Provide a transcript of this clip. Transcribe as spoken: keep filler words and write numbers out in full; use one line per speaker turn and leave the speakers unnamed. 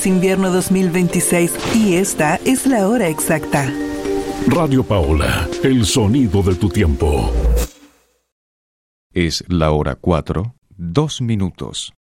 Invierno dos mil veintiséis y esta es la hora exacta.
Radio Paola, el sonido de tu tiempo.
Es la hora cuatro, dos minutos.